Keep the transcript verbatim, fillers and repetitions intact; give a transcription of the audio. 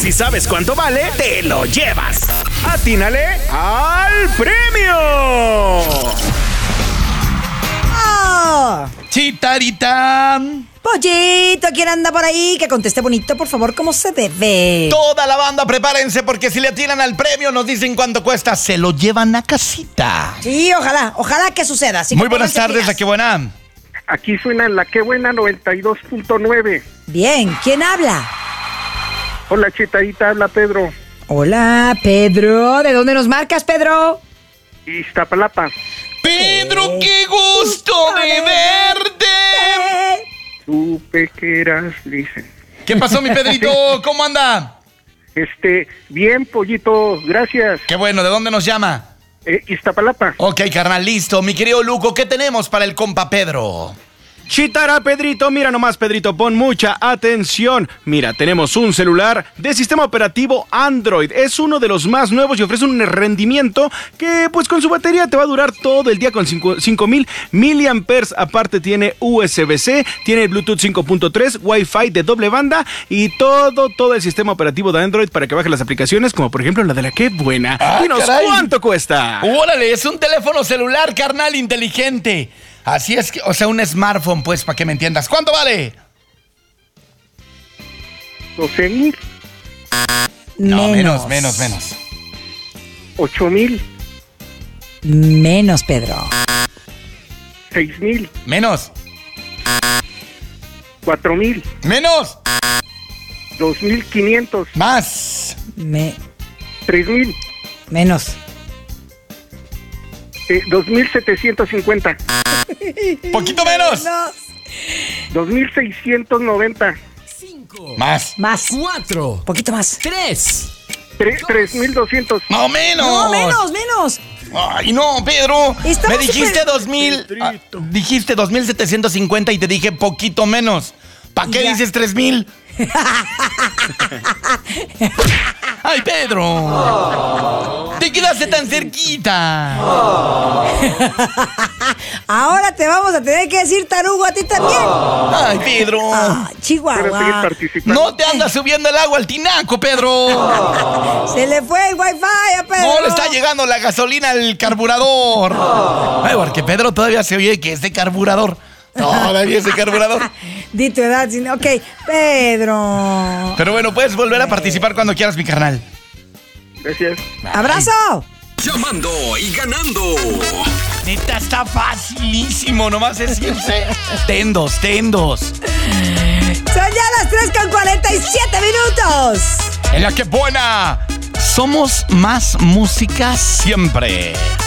Si sabes cuánto vale, te lo llevas. ¡Atínale al premio! ¡Oh! Chitarita. Pollito, ¿quién anda por ahí? Que conteste bonito, por favor, como se debe. Toda la banda, prepárense porque si le atinan al premio, nos dicen cuánto cuesta, se lo llevan a casita. Sí, ojalá, ojalá que suceda. Así Muy que buenas pónganse tardes, pilas. ¿a qué buena? Aquí suena la que buena noventa y dos punto nueve. Bien, ¿quién habla? Hola, Chitadita, habla Pedro. Hola, Pedro. ¿De dónde nos marcas, Pedro? Iztapalapa. Pedro, qué gusto de verte. Supe que eras, dicen. ¿Qué pasó, mi Pedrito? ¿Cómo anda? Este, bien, Pollito, gracias. Qué bueno, ¿de dónde nos llama? Eh, Iztapalapa. Ok, carnal, listo. Mi querido Luco, ¿qué tenemos para el compa Pedro? Chitara, Pedrito, mira nomás, Pedrito, pon mucha atención. Mira, tenemos un celular de sistema operativo Android. Es uno de los más nuevos y ofrece un rendimiento que, pues, con su batería te va a durar todo el día con cinco mil miliamperios. Aparte tiene U S B C, tiene Bluetooth cinco punto tres, Wi-Fi de doble banda y todo, todo el sistema operativo de Android para que bajes las aplicaciones, como por ejemplo la de la que buena. Ah, Dinos, caray. ¿cuánto cuesta? Órale, es un teléfono celular, carnal, inteligente. Así es que, o sea, un smartphone, pues, para que me entiendas. ¿Cuánto vale? doce mil. No, menos, menos, menos. ocho mil. Menos, Pedro. seis mil. Menos. cuatro mil. Menos. dos mil quinientos. Más. Me... tres mil. Menos. Eh, dos mil setecientos cincuenta. Poquito menos. dos mil seiscientos noventa. Más. Más. Cuatro. Poquito más. Tres. tres mil doscientos. No, menos. No, menos, menos. Ay, no, Pedro. Estamos Me dijiste súper- dos mil. ah, dijiste dos mil setecientos cincuenta y te dije poquito menos. ¿Para qué Ya. dices tres mil? Ay, Pedro. Te quedaste tan cerquita. Ahora te vamos a tener que decir tarugo a ti también. Ay, Pedro. Ah, Quiero seguir Chihuahua. participando. No te andas subiendo el agua al tinaco, Pedro. Se le fue el wifi a Pedro. No le está llegando la gasolina al carburador. Ay, porque Pedro todavía se oye que es de carburador. Todavía es de carburador. Di tu edad. sin- Ok, Pedro. Pero bueno, puedes volver a participar cuando quieras, mi carnal. Gracias. ¡Abrazo! Llamando y ganando. Neta, está facilísimo. Nomás es irse. Tendos, tendos. Son ya las tres con cuarenta y siete minutos. En la que buena. Somos más música siempre.